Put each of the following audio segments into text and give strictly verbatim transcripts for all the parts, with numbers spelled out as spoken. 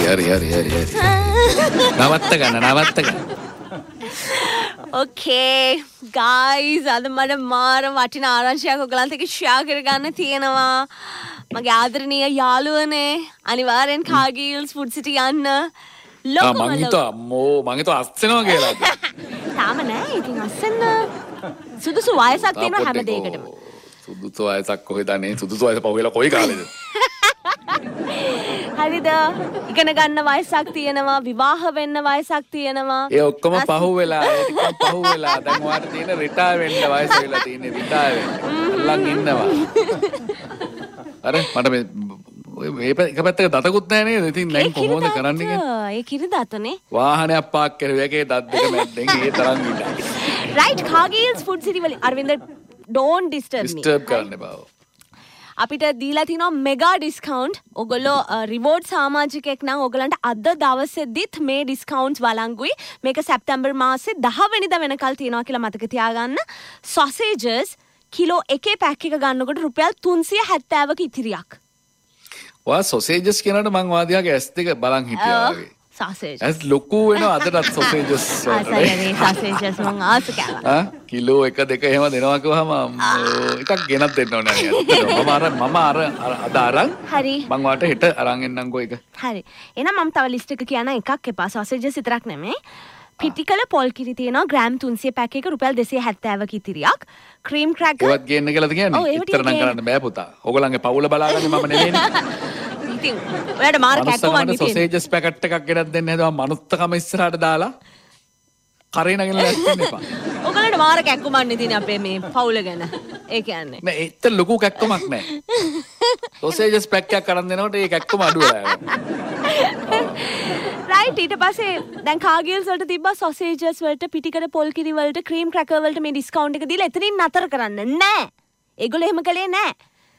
හරි හරි හරි හරි. නවත්ත ගන්න නවත්ත ගන්න. Okay guys අද මට මාර වටිනා ආරංචියක් ඔයගලන්ට එක්ක ෂෙයා කරගන්න තියෙනවා. මගේ ආදරණීය යාළුවනේ අනිවාර්යෙන් කාගිල්ස් ෆුඩ් සිටි යන්න. ලොකුම මං හිතුවා අම්මෝ මං හිතුවා අස්සෙනවා කියලා. තාම නෑ ඉතින් අස්සෙන්න සුදුසු වයසක් තියෙනවා හැම දෙයකටම. සුදුසු වයසක් කොහෙද අනේ සුදුසු වයස පහුවෙලා කොයි කාලෙද? හරිද? ඉගෙන ගන්න වයසක් තියෙනවා, විවාහ වෙන්න වයසක් තියෙනවා. ඒ ඔක්කොම පහුවෙලා ඒ ටික පහුවෙලා දැන් ඔයාලට තියෙන රිටයර් වෙන්න වයස වෙලා තියෙන්නේ රිටයර් වෙන්න. අල්ලන් ඉන්නවා. අර මට මේ මේ එක පැත්තක දතකුත් නැහැ නේද? ඉතින් දැන් කොහොමද කරන්නේ කියන්නේ? ඒ කිරි දතනේ. වාහනයක් පාක් කරුවා එකේ දත් දෙක මැද්දෙන් ඒ තරම් ඉඳලා. Right Cargill's Food City වල Aravinda don't disturb me. disturb කරන්න බෑ. අපිට දීලා තිනවා මෙගා ඩිස්කවුන්ට්. ඔයගොල්ලෝ රිවෝඩ් සමාජිකයෙක් නම් ඔයගලන්ට අද දවසේදීත් මේ ඩිස්කවුන්ට්ස් වළංගුයි. මේක සැප්තැම්බර් මාසේ දහ වෙනිදා වෙනකල් තියනවා කියලා මතක තියාගන්න. සොසේජස් කිලෝ එකේ පැක් එක ගන්නකොට රුපියල් තුන්සිය හැත්තෑවක ඉතිරියක්. ඔයා සොසේජස් කියනකොට මං වාදියාගේ ඇස් දෙක බලන් හිටියා වගේ. සොසේජස්. ඇස් ලොකු වෙනවා අදටත් සොසේජස්. ආසයි සොසේජස් මං ආස කෑවා. ආ කිලෝ එක දෙක එහෙම දෙනවා කිව්වම එකක් ගෙනත් දෙන්න ඕනේ නේද? මම අර මම අර අද අරන් හරි. මං වාට හෙට අරන් එන්නම්කෝ එක. හරි. එහෙනම් මම තව ලිස්ට් එක කියන්න එකක් එපා. සොසේජස් විතරක් නෙමෙයි. පිටිකල පොල් කිරි තියෙනවා ග්‍රෑම් තුන්සිය පැක් එක රුපියල් දෙසිය හැත්තෑවක ඉතිරියක්. ක්‍රීම් ක්‍රැකර් ඒවත් ගේන්න කියලාද කියන්නේ? ඉතර නම් කරන්න බෑ පුතා. ඕගොල්ලන්ගේ පවුල බලාගන්නේ මම නෙවෙයිනේ. ඉතින් ඔයාලට මාර කැක්කුමන්නේ තියෙනවා. සොසේජස් පැකට් එකක් ගෙනත් දෙන්න හදුවා මනුස්සකම ඉස්සරහට දාලා කරේ නගිනලා ඇත්තෙන්න එපා. ඔයගලට මාර කැක්කුමන්නේ තියෙන අපේ මේ පවුල ගැන. ඒ කියන්නේ. නෑ ඒත් ලොකු කැක්කමක් නෑ. සොසේජස් පැක් එකක් අරන් දෙනකොට ඒ කැක්කම අඩු වෙලා යනවා. රයිට් ඊට පස්සේ දැන් කාගිල්ස් වලට තිබ්බා සොසේජස් වලට පිටිකඩ පොල් කිරි වලට ක්‍රීම් ක්‍රැකර් වලට මේ ඩිස්කවුන්ට් එක දීලා එතනින් නතර කරන්න නෑ. ඒගොල්ලෝ එහෙම කළේ නෑ.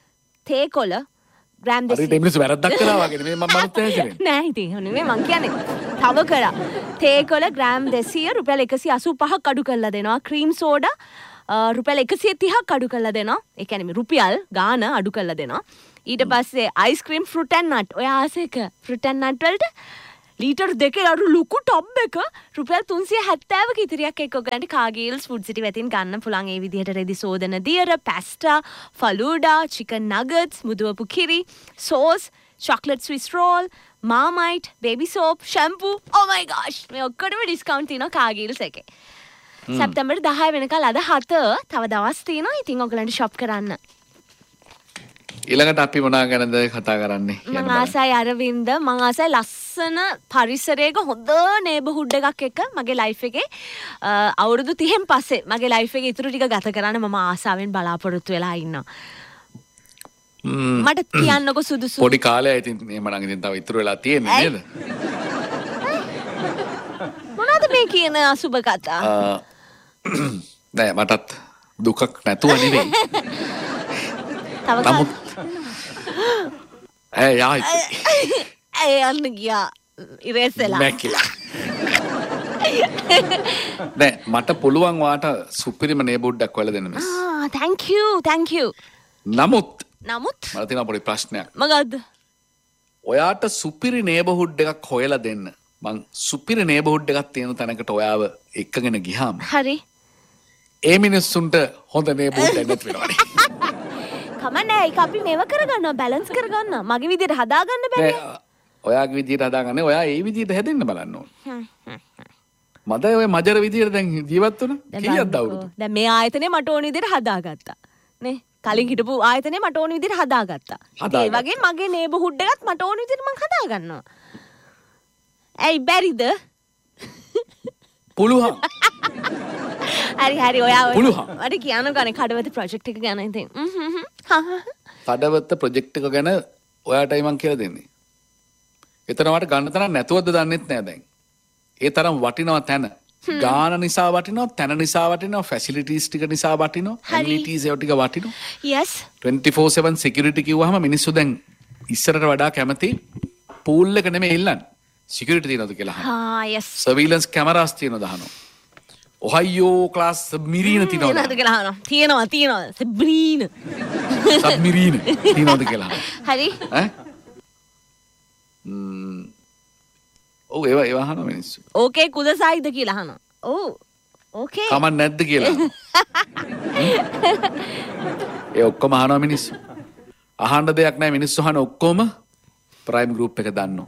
තේකොළ ග්‍රෑම් දෙසිය. හරි දෙමිනිස් වැරද්දක් කළා වගේ මේ මම මනුත් නැහැ නෑ ඉතින් නෙමෙයි මං කියන්නේ. තව කරා. තේකොළ ග්‍රෑම් දෙසිය රුපියල් එකසිය අසූ පහක් අඩු කරලා දෙනවා. ක්‍රීම් සෝඩා රුපියල් එකසිය තිහක් අඩු කරලා දෙනවා. ඒ කියන්නේ රුපියල් ගාන අඩු කරලා දෙනවා. ඊට පස්සේ අයිස්ක්‍රීම් ෆෘට් ඇන්ඩ් නට්. ඔය ආසෙක ෆෘට් ඇන්ඩ් නට් වලට ලීටර් දෙකේ අර ලොකු ටබ් එක රුපියල් තුන්සිය හැත්තෑවක ඉතිරියක් එක්ක ඔයගලන්ට කාගිල්ස් ෆුඩ් සිටි වෙතින් ගන්න පුළුවන්. ඒ විදිහට රෙදි සෝදන දියර, පැස්ටා, ෆලූඩා, චිකන් නගට්ස්, මුදුවපු කිරි, sauce, chocolate Swiss roll, Marmite, baby soap, shampoo. oh my gosh මේ ඔක්කොටම ඩිස්කවුන්ට් තියෙනවා කාගිල්ස් එකේ. සැප්තැම්බර් දහය වෙනකල් අද හත තව දවස් තියෙනවා. ඉතින් ඔයගලන්ට ෂොප් කරන්න. ඊළඟට අපි මොනවා ගැනද කතා කරන්නේ? මං ආසයි අරවින්ද මං ආසයි ලස්සන පරිසරයක හොඳ නේබර්හුඩ් එකක් එක්ක මගේ ලයිෆ් එකේ අවුරුදු තිහෙන් පස්සේ මගේ ලයිෆ් එකේ ඉතුරු ටික ගත කරන්න මම ආසාවෙන් බලාපොරොත්තු වෙලා ඉන්නවා. මට කියන්නකො සුදුසු පොඩි කාලේ ඉතින් එහෙම නම් ඉතින් තව ඉතුරු වෙලා තියෙන්නේ නේද? මොනවද මේ කියන අසුබ කතා? නෑ මටත් දුකක් නැතුව නෙවෙයි. නමුත් ඇ යායි ඇ යන්න ගියා ඉරේසලා මැකිලා නෑ මට පුළුවන් වාට සුපිරිම නේබුඩ්ඩක් හොයලා දෙන්න මිස්. ආ thank you thank you. නමුත් නමුත් මට තියෙන පොඩි ප්‍රශ්නයක්. මොකද්ද? ඔයාට සුපිරි නේබර්හුඩ් එකක් හොයලා දෙන්න. මං සුපිරි නේබර්හුඩ් එකක් තියෙන තැනකට ඔයාව එක්කගෙන ගියාම හරි. ඒ මිනිස්සුන්ට හොඳ නේබර්හුඩ් එකක් නැති වෙනවනේ. කමන්නේ ඒක අපි මේව කරගන්නවා බැලන්ස් කරගන්නවා. මගේ විදියට හදාගන්න බෑ. ඔයාගේ විදියට හදාගන්නේ ඔයා ඒ විදියට හැදෙන්න බලන්න ඕන. මද ඔය මජර විදියට දැන් ජීවත් වුණා. කීයක්ද අවුරුදු? දැන් මේ ආයතනේ මට ඕන විදියට හදාගත්තා. නේ? කලින් හිටපු ආයතනේ මට ඕන විදියට හදාගත්තා. ඒ වගේ මගේ නේබර්හුඩ් එකත් මට ඕන විදියට මං හදාගන්නවා. ඇයි බැරිද? පුළුවන්. හරි හරි ඔයා පුළුවන්. මට කියන්න ගන්නේ කඩවත ප්‍රොජෙක්ට් එක ගැන ඉතින්. කඩවත ප්‍රොජෙක්ට් එක ගැන ඔයාටයි මං කියලා දෙන්නේ. එතන වට ගන්න තරම් නැතුවද දන්නෙත් නෑ දැන්. ඒ තරම් වටිනවා තැන. ගාන නිසා වටිනවා, තැන නිසා වටිනවා, ෆැසිලිටිස් ටික නිසා වටිනවා, ඇමිනිටිස් ඒවා ටික වටිනවා. yes twenty-four seven security කිව්වහම මිනිස්සු දැන් ඉස්සරට වඩා කැමති පූල් එක නෙමෙයි ඉල්ලන්නේ. security තියනවද කියලා අහනවා. ආ yes surveillance cameras තියනවද අහනවා. ඔහයියෝ ක්ලාස් සබ්මරීන තියනවද? තියනවද කියලා අහනවා. තියනවා තියනවා සබ්මරීන. සබ්මරීන තියනවද කියලා. හරි. ඈ? ඔව් ඒවා ඒවා අහනවා මිනිස්සු. ඕකේ කුදසයිද කියලා අහනවා. ඔව්. ඕකේ. කමක් නැද්ද කියලා. ඒ ඔක්කොම අහනවා මිනිස්සු. අහන්න දෙයක් නැහැ මිනිස්සු අහන ඔක්කොම ප්‍රයිම් ගෲප් එක දන්නවා.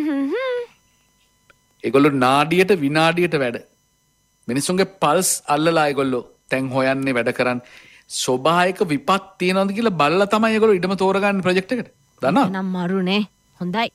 ඒගොල්ලෝ නාඩියට විනාඩියට වැඩ. මිනිස්සුන්ගේ පල්ස් අල්ලලා ඒගොල්ලෝ තැන් හොයන්නේ වැඩ කරන්නේ. ස්වභාවික විපත් තියනවද කියලා බලලා තමයි ඒගොල්ලෝ ඉඩම තෝරගන්නේ ප්‍රොජෙක්ට් එකට. දන්නා? නම් මරුනේ. හොඳයි.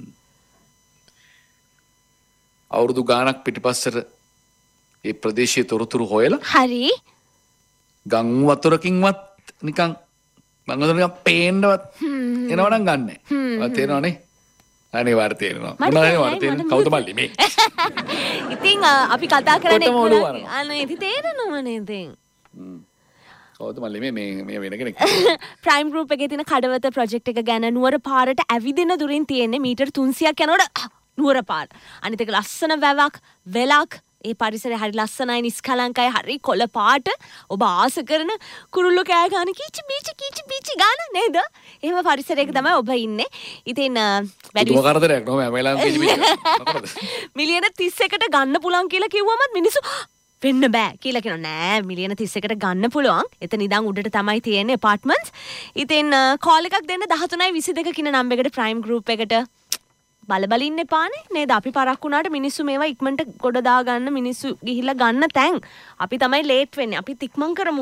අවුරුදු ගාණක් පිටිපස්සට ඒ ප්‍රදේශයේ තොරතුරු හොයලා හරි ගම් වතුරකින්වත් නිකන් මං වතුරකින් පේන්නවත් එනවනම් ගන්නෑ. ඔය තේරෙනවනේ? අනේ වාර තේරෙනවා. මොනවානේ වාර තේරෙන කවුද මල්ලි මේ? ඉතින් අපි කතා කරන්නේ අනේ ඉතින් තේරෙනවනේ ඉතින්. කවුද මල්ලි මේ මේ මේ වෙන කෙනෙක්. ප්‍රයිම් ගෲප් එකේ තියෙන කඩවත ප්‍රොජෙක්ට් එක ගැන නුවර පාරට ඇවිදින දුරින් තියෙන්නේ මීටර් තුන්සියක් යනකොට නුවර පාර. අනිත් එක ලස්සන වැවක්, වෙලක්, ඒ පරිසරය හරි ලස්සනයි, නිස්කලංකයි, හරි කොළ පාට. ඔබ ආස කරන කුරුල්ලෝ කෑ ගන්න කීචි බීචි කීචි බීචි ගාන නේද? එහෙම පරිසරයක තමයි ඔබ ඉන්නේ. ඉතින් වැඩි මොකටද නෝ මම වෙලාවෙම කීචි බීචි මොකටද? මිලියන තිස් එකට ගන්න පුළුවන් කියලා කිව්වම මිනිස්සු වෙන්න බෑ කියලා කියනවා. නෑ මිලියන තිස් එකට ගන්න පුළුවන්. එතන ඉඳන් උඩට තමයි තියෙන්නේ ඇපාර්ට්මන්ට්ස්. ඉතින් කෝල් එකක් දෙන්න දහතුනයි විසි දෙක කින නම්බරයකට ප්‍රයිම් ගෲප් එකට බල බල ඉන්න එපානේ නේද? අපි පරක් වුණාට මිනිස්සු මේවා ඉක්මනට ගොඩ දා ගන්න මිනිස්සු ගිහිල්ලා ගන්න තැන්. අපි තමයි ලේට් වෙන්නේ. අපි ඉක්මන් කරමු.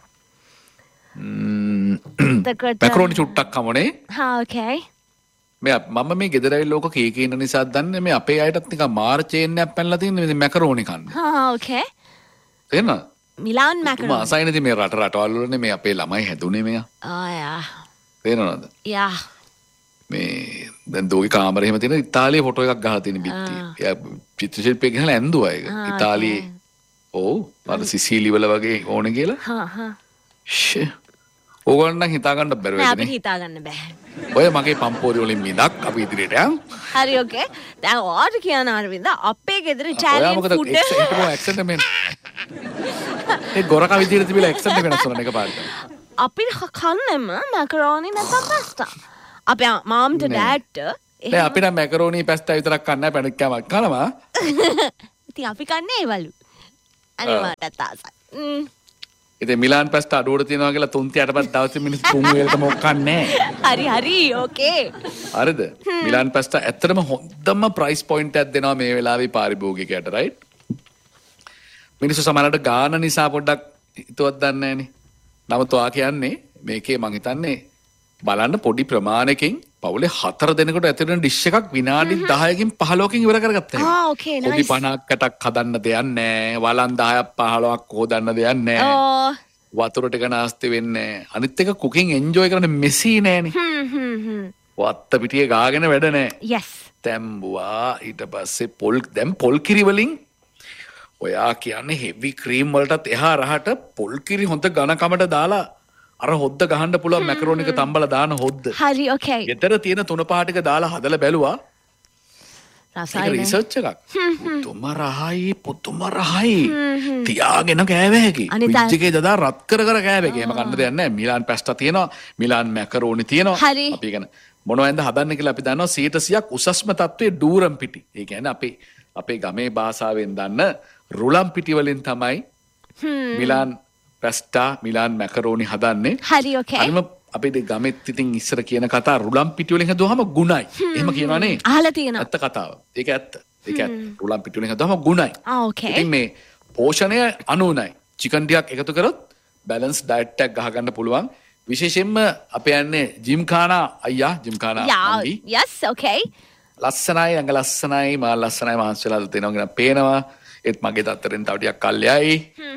මැකරෝනි චුට්ටක් කමනේ. හා ඕකේ. මේ මම මේ ගෙදර ඇවිල්ලා ඕක කී කී ඉන්න නිසා දන්නේ මේ අපේ අයටත් නිකන් මාර් චේන් එකක් පැනලා තියෙන මේ මැකරෝනි කන්න. හා ඕකේ. එන්න. මිලාන් මැකරෝනි. මම අසයිනදී මේ රට රටවල් වලනේ මේ අපේ ළමයි හැදුනේ මෙයා. ආ යා. තේරෙනවද? යා. මේ දැන් දෝගේ කාමරේ එහෙම තියෙන ඉතාලියේ ෆොටෝ එකක් ගහලා තියෙන බිත්තිය. එයා චිත්‍ර ශිල්පියෙක් ගහලා ඇඳුවා ඒක. ඉතාලියේ. ඔව්. අර සිසිලි වල වගේ ඕනේ කියලා. හා හා. ෂේ. ඕගොල්ලන් නම් හිතා ගන්න බැරුව නෑ අපිට හිතා ගන්න බෑ. ඔය මගේ පම්පෝරි වලින් මිදක් අපි ඉදිරියට යන්. හරි ඕකේ. දැන් ඔයාට කියන අරවින්ද අපේ ගෙදර ඉටාලියන් ෆුඩ් ඔයා මොකද ඇක්සන්ට් මෙන්. ඒ ගොරකා විදියට තිබිලා ඇක්සන්ට් වෙනස් වුණා එකපාරට. අපි කන්නෙම මැකරෝනි නැත්නම් පාස්තා. අපේ මාම්ට ඩෑඩ්ට නෑ අපි නම් මැකරෝනි පාස්තා විතරක් කන්නේ නැහැ පැණික් කෑමක් කනවා. ඉතින් අපි කන්නේ ඒවලු. අනේ මටත් ආසයි. ම් ඉතින් මිලාන් පාස්තා අඩුවට තියනවා කියලා තුන් තියටපත් දවසේ මිනිස්සු තුන් වේලට මොකක් කන්නේ නැහැ. හරි හරි ඕකේ. හරිද? මිලාන් පාස්තා ඇත්තටම හොඳම ප්‍රයිස් පොයින්ට් එකක් දෙනවා මේ වෙලාවේ පාරිභෝගිකයට රයිට්? මිනිස්සු සමහරවිට ගාන නිසා පොඩ්ඩක් හිතුවක් දන්නේ නැහනේ. නමුත් ඔයා කියන්නේ මේකේ මං හිතන්නේ බලන්න පොඩි ප්‍රමාණයකින් පවුලේ හතර දෙනෙකුට ඇතුළේ ඩිෂ් එකක් විනාඩි දහයකින් පහළොවකින් ඉවර කරගත්තා. ආ ඕකේ නයිස්. පොඩි පණක්කටක් හදන්න දෙයක් නැහැ. වලන් දහයක් පහළොවක් හොදන්න දෙයක් නැහැ. ඕ වතුර ටික නාස්ති වෙන්නේ නැහැ. අනිත් එක කුකින් එන්ජොයි කරන්න මෙසි නෑනේ. හ්ම් හ්ම් හ්ම්. වත්ත පිටියේ ගාගෙන වැඩ නැහැ. yes. තැම්බුවා ඊට පස්සේ පොල් දැන් පොල් කිරි වලින් ඔයා කියන්නේ හෙවි ක්‍රීම් වලටත් එහා රහට පොල් කිරි හොඳ ඝනකමට දාලා අර හොද්ද ගහන්න පුළුවන් මැකරෝනි එක තම්බලා දාන හොද්ද. හරි ඕකේ. ගෙදර තියෙන තුන පහ ටික දාලා හදලා බැලුවා. රසයි. ඒක රිසර්ච් එකක්. පුදුම රහයි පුදුම රහයි. තියාගෙන කෑවේ හැකි. ෆ්‍රිජ් එකේ දදා රත් කර කර කෑවේ හැකි. එහෙම කන්න දෙයක් නැහැ. මිලාන් පාස්තා තියෙනවා. මිලාන් මැකරෝනි තියෙනවා. හරි. අපි කියන මොනවද හදන්න කියලා අපි දන්නවා සීයට සීයක් උසස්ම තත්ත්වයේ ඩූරම් පිටි. ඒ කියන්නේ අපේ අපේ ගමේ භාෂාවෙන් දන්න රුලම් පිටි වලින් තමයි මිලාන් පැස්ටා මිලාන් මැකරෝනි හදන්නේ. හරි ඕකේ. අනිම අපේ ගමෙත් ඉතින් ඉස්සර කියන කතා රුලම් පිටි වලින් හදුවාම ගුණයි. එහෙම කියනවා නේ. අහලා තියෙනවා. ඇත්ත කතාව. ඒක ඇත්ත. ඒක ඇත්ත. රුලම් පිටි වලින් හදුවාම ගුණයි. ආ ඕකේ. ඉතින් මේ පෝෂණය අනුනයි. චිකන් ටිකක් එකතු කරොත් බැලන්ස් ඩයට් එකක් ගහ ගන්න පුළුවන්. විශේෂයෙන්ම අපේ යන්නේ ජිම් කානා අයියා ජිම් කානා අන්ඩි. yes okay. ලස්සනයි අඟ ලස්සනයි මා ලස්සනයි මාංශලා දෙනවා කියන පේනවා. ඒත් මගේ දත්තරෙන් තව ටිකක් කල්යයි.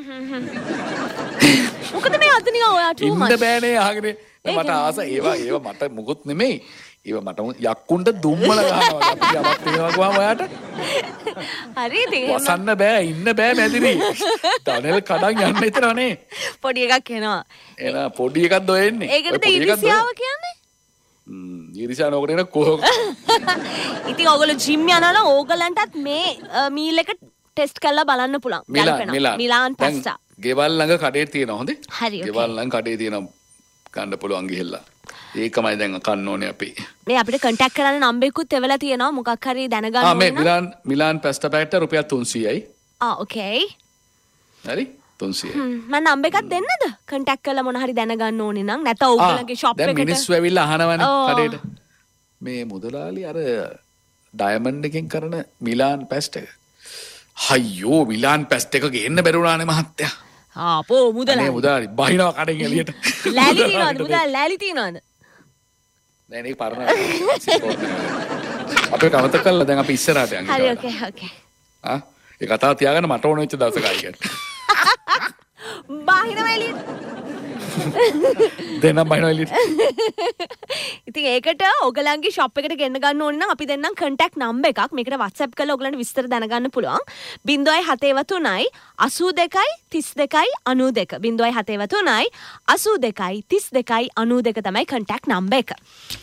මොකද මේ අත නිකන් ඔයා too much. ඉන්න බෑනේ අහගෙන මට ආස ඒවා ඒවා මට මුකුත් නෙමෙයි. ඒවා මට යක්කුන්ට දුම්මල ගහනවා. අපි යමක් තියෙනවා ගාම ඔයාට. හරි ඉතින් වසන්න බෑ ඉන්න බෑ මැදිරි. ටනල් කඩන් යන්න හිතනවනේ. පොඩි එකක් එනවා. එන පොඩි එකක් දොයන්නේ. ඒකටද ඉරිසියාව කියන්නේ? ම්ම් ඉරිසියාව නෝකට එන කොහොම. ඉතින් ඔයගොල්ලෝ ජිම් යනවා නම් ඕගලන්ටත් මේ මීල් එක ටෙස්ට් කරලා බලන්න පුළුවන්. මිලාන් මිලාන් මිලාන් පාස්තා. ගෙවල් ළඟ කඩේ තියෙනවා හොඳේ. හරි. ගෙවල් ළඟ කඩේ තියෙනවා ගන්න පුළුවන් ගිහිල්ලා. ඒකමයි දැන් කන්න ඕනේ අපි. මේ අපිට කන්ටැක්ට් කරන්න නම්බරයකුත් එවලා තියෙනවා මොකක් හරි දැනගන්න ආ මේ ඕන නම්. මිලාන් මිලාන් පැස්ටා පැකට් එක රුපියල් තුන්සීයයි. ආ ඕකේ. හරි තුන්සීයයි. මම නම්බර් එකක් දෙන්නද? කන්ටැක්ට් කරලා මොන හරි දැනගන්න ඕනේ නම් නැත්නම් ඔයගලගේ ෂොප් එකට. දැන් මිනිස්සු ඇවිල්ලා අහනවනේ කඩේට. මේ මුදලාලි අර ඩයමන්ඩ් එකෙන් කරන මිලාන් පැස්ට් එක. අයියෝ මිලාන් පැස්ට් එක ගේන්න බැරුණානේ මහත්තයා. ආපෝ මුදලාලි. අනේ මුදලාලි බහිනවා කඩෙන් එළියට. ලෑලි තියනවද? මුදලාලි ලෑලි තියනවද? නෑ නේ පරණ. අපේ කවත කළා දැන් අපි ඉස්සරහට යන්නේ. හරි ඕකේ ඕකේ. ආ ඒ කතාව තියාගන්න මට ඕන වෙච්ච දවසකයි කියන්නේ. බාහිරව එළියට. දෙන්නම් බහිනවා එළියට. ඉතින් ඒකට ඔයගලන්ගේ ෂොප් එකට ගෙන්න ගන්න ඕනේ නම් අපි දෙන්නම් කන්ටැක්ට් නම්බර් එකක්. මේකට WhatsApp කරලා ඔයගලන්ට විස්තර දැනගන්න පුළුවන්. ज़ीरो सात सात තුනයි අසූ දෙකයි තිස් දෙකයි අනූ දෙක. ज़ीरो सात सात තුනයි අසූ දෙකයි තිස් දෙකයි අනූ දෙක තමයි කන්ටැක්ට් නම්බර් එක.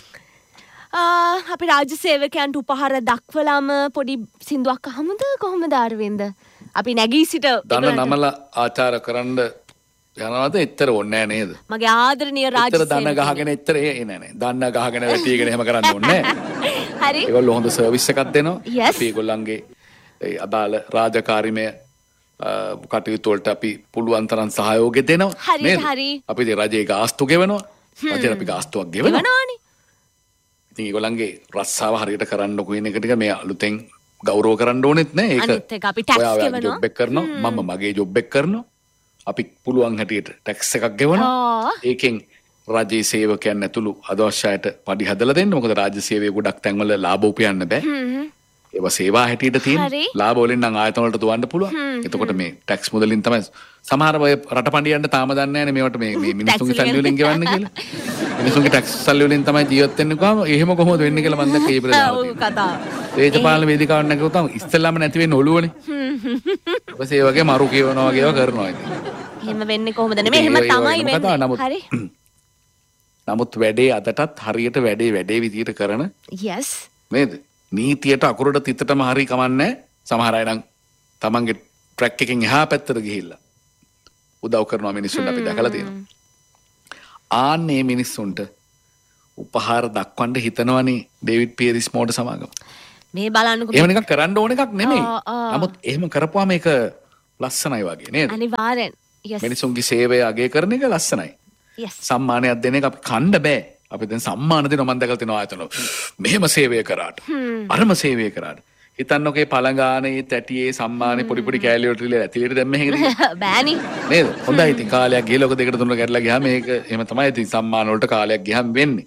අපි රාජ්‍ය සේවකයන්ට උපහාර දක්වලාම පොඩි සින්දුවක් අහමුද කොහොමද අරවින්ද? අපි නැගී සිට දන්න නමලා ආචාර කරන්න යනවාද එච්චර ඕනේ නෑ නේද? මගේ ආදරණීය රාජ්‍ය සේවකයන්ට දන්න ගහගෙන එච්චර ඒ නෑ නෑ. දන්න ගහගෙන වැටිගෙන එහෙම කරන්න ඕනේ නෑ. හරි. ඒගොල්ලෝ හොඳ සර්විස් එකක් දෙනවා. Yes. අපි ඒගොල්ලන්ගේ ඒ අදාළ රාජකාරීමය කටයුතු වලට අපි පුළුවන් තරම් සහයෝගය දෙනවා. හරි හරි. අපි ඉතින් රජයේ ගාස්තු ගෙවනවා. රජයට අපි ගාස්තුවක් ගෙවනවා. ගෙවනවානේ. ඉතින් ඒගොල්ලන්ගේ රස්සාව හරියට කරන්න කියන එක ටික මේ අලුතෙන් ගෞරව කරන්න ඕනෙත් නෑ. ඒක අනිත් එක අපි ටැක්ස් ගෙවනවා. ජොබ් එක කරනවා. මම මගේ ජොබ් එක කරනවා. අපි පුළුවන් හැටියට ටැක්ස් එකක් ගෙවනවා. ඒකෙන් රජයේ සේවකයන් ඇතුළු අදවශ්‍යයට පඩි හදලා දෙන්න. මොකද රාජ්‍ය සේවයේ ගොඩක් තැන්වල ලාභ උපයන්න බෑ. ඒවා සේවා හැටියට තියෙන ලාභ වලින් නම් ආයතන වලට දුවන්න පුළුවන්. එතකොට මේ ටැක්ස් මුදලින් තමයි සමහර අය රට පඬියන්න තාම දන්නේ නැහැ මේවට මේ මේ මිනිස්සුන්ගේ සල්ලි වලින් ගෙවන්න කියලා. මිනිස්සුන්ගේ ටැක්ස් සල්ලි වලින් තමයි ජීවත් වෙන්නේ කොහම එහෙම කොහොමද වෙන්නේ කියලා මම දැක්ක ඒ ප්‍රදාන. ඔව් කතාව. දේශපාලන වේදිකාවක් නැගුවොත් තමයි ඉස්සෙල්ලාම නැති වෙන්නේ ඔළුවනේ. ඊපස්සේ ඒ වගේ මරු කියවනවා වගේ ඒවා කරනවා ඉතින්. එහෙම වෙන්නේ කොහොමද නෙමෙයි එහෙම තමයි වෙන්නේ. හරි. නමුත් වැඩේ අදටත් හරියට වැඩේ වැඩේ විදියට කරන yes නේද? නීතියට අකුරට තිතටම හරි කමන්නේ සමහර අය නම් තමන්ගේ ට්‍රැක් එකෙන් එහා පැත්තට ගිහිල්ලා උදව් කරනවා මිනිස්සුන්ට අපි දැකලා තියෙනවා. ආන්නේ මිනිස්සුන්ට උපහාර දක්වන්න හිතනවනේ ඩේවිඩ් පියරිස් මෝඩ සමාගම. මේ බලන්නකො. එහෙම නිකන් කරන්න ඕන එකක් නෙමෙයි. නමුත් එහෙම කරපුවාම ඒක ලස්සනයි වගේ නේද? අනිවාර්යෙන්. yes මිනිස්සුන්ගේ සේවය අගය කරන එක ලස්සනයි. yes සම්මානයක් දෙන එක අපි කන්න බෑ. අපි දැන් සම්මාන දෙනවා මම දැකලා තියෙනවා ආයතන. මෙහෙම සේවය කරාට. අරම සේවය කරාට. හිතන්නකෝ පළඟානේ තැටියේ සම්මානේ පොඩි පොඩි කෑලි වලට ඉල ඇතිලෙට දැම්ම හැකද? බෑනි. නේද? හොඳයි ඉතින් කාලයක් ගිහලා ඔක දෙකට තුනකට ගැටලා ගියාම මේක එහෙම තමයි ඉතින් සම්මාන වලට කාලයක් ගියාම වෙන්නේ.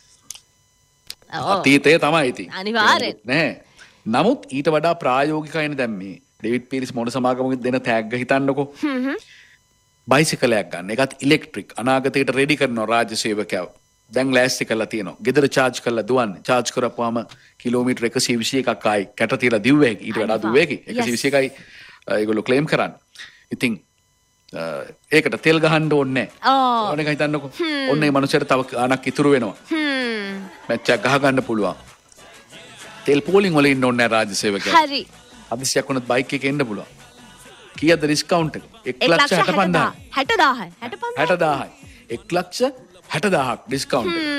අතීතය තමයි ඉතින්. අනිවාර්යෙන්. නෑ. නමුත් ඊට වඩා ප්‍රායෝගිකයිනේ දැන් මේ ඩේවිඩ් පීරිස් මොඩ සමාගමක දෙන තෑග්ග හිතන්නකෝ. හ්ම්. බයිසිකලයක් ගන්න. ඒකත් ඉලෙක්ට්‍රික් අනාගතයට රෙඩි කරනවා රාජ්‍ය සේවකයව. දැන් ලෑස්ති කරලා තියෙනවා. ගෙදර charge කරලා දුවන්නේ. charge කරපුවාම කිලෝමීටර් එකසිය විසි එකක් ආයි කැට තියලා දිව්වේ ඊට වඩා දුවේකි. එකසිය විසි එකයි ඒගොල්ලෝ ක්ලේම් කරන්නේ. ඉතින් ඒකට තෙල් ගහන්න ඕනේ නැහැ. ඕන එක හිතන්නකෝ. ඔන්න මේ මනුස්සයට තව ගාණක් ඉතුරු වෙනවා. හ්ම්. මැච් එක ගහ ගන්න පුළුවන්. තෙල් පෝලිං වල ඉන්න ඕනේ නැහැ රාජ්‍ය සේවකයන්. හරි. අදිසියක් වුණත් බයික් එකේ එන්න පුළුවන්. කීයද ඩිස්කවුන්ට් එක? එක ලක්ෂ හැට පන්දාහක්. හැට දාහයි. හැට පන්දාහක්. හැට දාහයි. එක ලක්ෂ හැට දාහක් ඩිස්කවුන්ට් එක.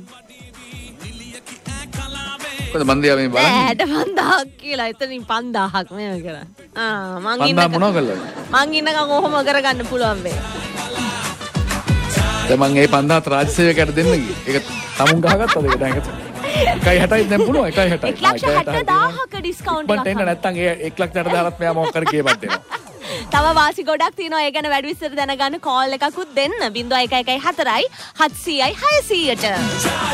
කොහොමද මන්දියා මේ බලන්නේ? හැට පන්දාහක් කියලා එතනින් පන්දාහක් මේව කරා. ආ මං ඉන්න පන්දාහ මොනව කළාද? මං ඉන්නකම් කොහොම කරගන්න පුළුවන් වේ. දැන් මං ඒ පන්දාහත් රාජ්‍ය සේවකයට දෙන්න ගියේ. ඒක තමුන් ගහගත්තද ඒක දැන් එකයි හැටයි දැන් පුළුවන් එකයි හැටයි. එක ලක්ෂ හැට දාහක ඩිස්කවුන්ට් එකක්. මට එන්න නැත්තම් ඒ එක ලක්ෂ හැට දාහත් මෙයා මොකක් කර කියපත් දෙනවා. තව වාසි ගොඩක් තියෙනවා. ඒ ගැන වැඩි විස්තර දැනගන්න කෝල් එකකුත් දෙන්න. ज़ीरो एक एक चार හතයි හත්සියයි හයසියයට.